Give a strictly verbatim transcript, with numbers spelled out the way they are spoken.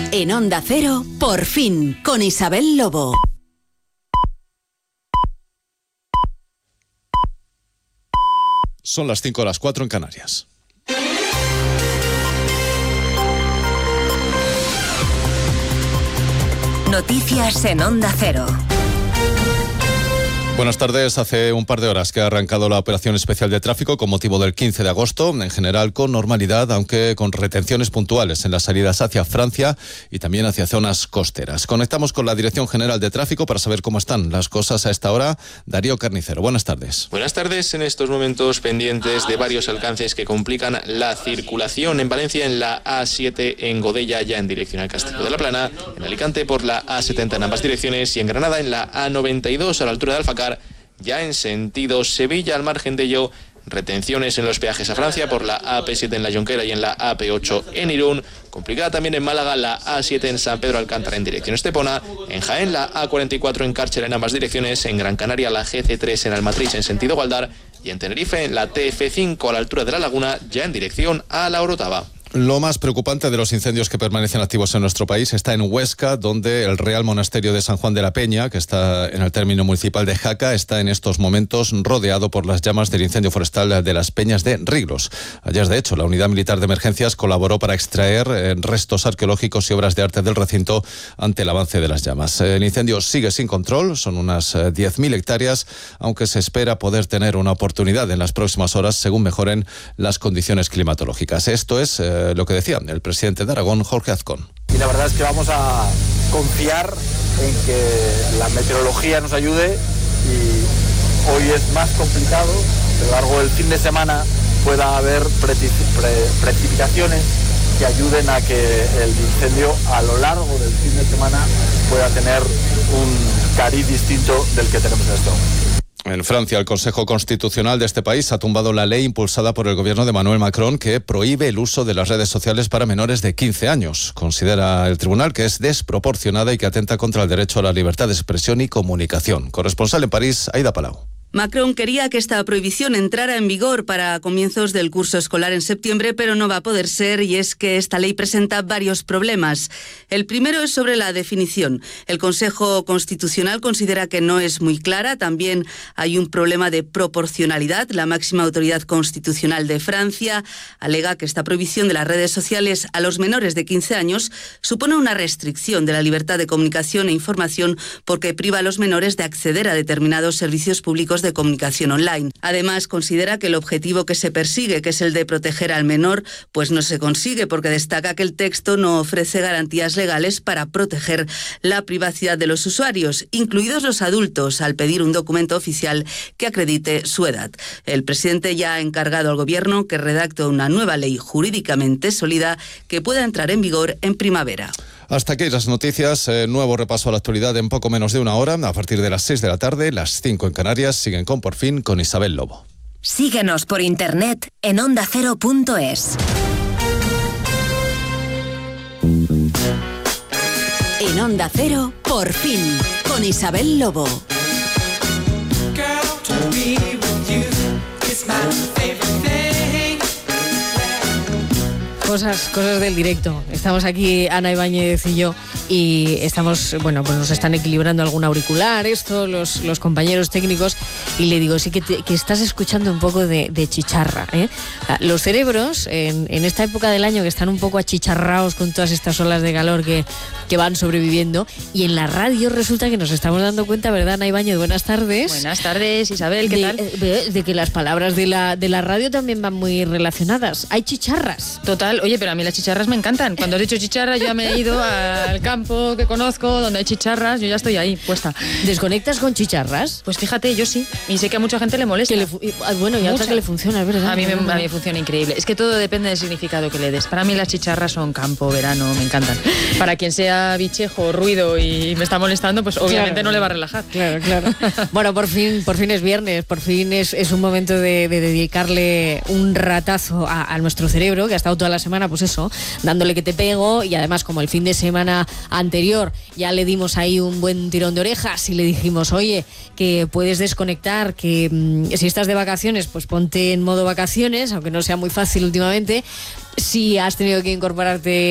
En Onda Cero, Por Fin, con Isabel Lobo. Son las cinco, las cuatro en Canarias. Noticias en Onda Cero. Buenas tardes. Hace un par de horas que ha arrancado la operación especial de tráfico con motivo del quince de agosto, en general con normalidad, aunque con retenciones puntuales en las salidas hacia Francia y también hacia zonas costeras. Conectamos con la Dirección General de Tráfico para saber cómo están las cosas a esta hora. Darío Carnicero, buenas tardes. Buenas tardes. En estos momentos pendientes de varios alcances que complican la circulación en Valencia, en la A siete en Godella, ya en dirección al Castillo de la Plana, en Alicante por la A setenta en ambas direcciones y en Granada en la A noventa y dos a la altura de Alfacar, ya en sentido Sevilla. Al margen de ello, retenciones en los peajes a Francia por la A P siete en la Jonquera y en la A P ocho en Irún. Complicada también en Málaga la A siete en San Pedro Alcántara en dirección Estepona. En Jaén la A cuarenta y cuatro en Cárcher en ambas direcciones. En Gran Canaria la G C tres en Almatriz en sentido Gualdar. Y en Tenerife la T F cinco a la altura de la Laguna, ya en dirección a La Orotava. Lo más preocupante de los incendios que permanecen activos en nuestro país está en Huesca, donde el Real Monasterio de San Juan de la Peña, que está en el término municipal de Jaca, está en estos momentos rodeado por las llamas del incendio forestal de las Peñas de Riglos. Ayer, de hecho, la Unidad Militar de Emergencias colaboró para extraer restos arqueológicos y obras de arte del recinto ante el avance de las llamas. El incendio sigue sin control, son unas diez mil hectáreas, aunque se espera poder tener una oportunidad en las próximas horas según mejoren las condiciones climatológicas. Esto es eh, lo que decía el presidente de Aragón, Jorge Azcón. Y la verdad es que vamos a confiar en que la meteorología nos ayude, y hoy es más complicado. A lo largo del fin de semana pueda haber pre- pre- precipitaciones que ayuden a que el incendio a lo largo del fin de semana pueda tener un cariz distinto del que tenemos en este momento. En Francia, el Consejo Constitucional de este país ha tumbado la ley impulsada por el gobierno de Emmanuel Macron que prohíbe el uso de las redes sociales para menores de quince años. Considera el tribunal que es desproporcionada y que atenta contra el derecho a la libertad de expresión y comunicación. Corresponsal en París, Aida Palau. Macron quería que esta prohibición entrara en vigor para comienzos del curso escolar en septiembre, pero no va a poder ser, y es que esta ley presenta varios problemas. El primero es sobre la definición. El Consejo Constitucional considera que no es muy clara. También hay un problema de proporcionalidad. La máxima autoridad constitucional de Francia alega que esta prohibición de las redes sociales a los menores de quince años supone una restricción de la libertad de comunicación e información porque priva a los menores de acceder a determinados servicios públicos de comunicación online. Además, considera que el objetivo que se persigue, que es el de proteger al menor, pues no se consigue, porque destaca que el texto no ofrece garantías legales para proteger la privacidad de los usuarios, incluidos los adultos, al pedir un documento oficial que acredite su edad. El presidente ya ha encargado al gobierno que redacte una nueva ley jurídicamente sólida que pueda entrar en vigor en primavera. Hasta aquí las noticias. Eh, nuevo repaso a la actualidad en poco menos de una hora. A partir de las seis de la tarde, las cinco en Canarias, siguen con Por Fin con Isabel Lobo. Síguenos por internet en onda cero punto es. En Onda Cero, Por Fin, con Isabel Lobo. Cosas, cosas del directo. Estamos aquí, Ana Ibáñez y yo, y estamos, bueno, pues nos están equilibrando algún auricular, esto, los, los compañeros técnicos, y le digo, sí que, te, que estás escuchando un poco de, de chicharra, ¿eh? Los cerebros, en, en esta época del año que están un poco achicharrados con todas estas olas de calor que, que van sobreviviendo, y en la radio resulta que nos estamos dando cuenta, ¿verdad, Ana Ibáñez? Buenas tardes. Buenas tardes, Isabel, ¿qué de, tal? De, de que las palabras de la, de la radio también van muy relacionadas. Hay chicharras. Total. Oye, pero a mí las chicharras me encantan. Cuando has dicho chicharras, yo ya me he ido al campo que conozco, donde hay chicharras, yo ya estoy ahí, puesta. ¿Desconectas con chicharras? Pues fíjate, yo sí. Y sé que a mucha gente le molesta. Que le, bueno, y a otra que le funciona, es verdad. A mí, me, a mí me funciona increíble. Es que todo depende del significado que le des. Para mí las chicharras son campo, verano, me encantan. Para quien sea bichejo, ruido y me está molestando, pues obviamente claro, no le va a relajar. Claro, claro. Bueno, por fin, por fin es viernes, por fin es, es un momento de, de dedicarle un ratazo a, a nuestro cerebro, que ha estado toda la semana, pues eso, dándole que te pego, y además como el fin de semana anterior ya le dimos ahí un buen tirón de orejas y le dijimos, oye, que puedes desconectar, que mmm, si estás de vacaciones, pues ponte en modo vacaciones, aunque no sea muy fácil últimamente. Si has tenido que incorporarte